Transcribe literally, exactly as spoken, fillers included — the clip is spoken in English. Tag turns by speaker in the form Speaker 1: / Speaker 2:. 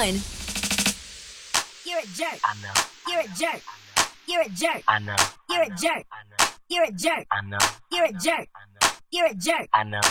Speaker 1: one.
Speaker 2: You're a jerk.
Speaker 3: I know.
Speaker 2: You're a jerk. You're a jerk.
Speaker 3: I know.
Speaker 2: You're a jerk.
Speaker 3: I know.
Speaker 2: You're a jerk.
Speaker 3: I know.
Speaker 2: You're a jerk.
Speaker 3: I know.
Speaker 2: You're a jerk.
Speaker 3: I know.